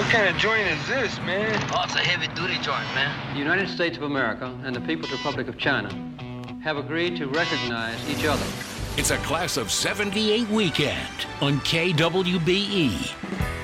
kind of joint is this, man? Oh, it's a heavy-duty joint, man. The United States of America and the People's Republic of China have agreed to recognize each other. It's a Class of 78 weekend on KWBE.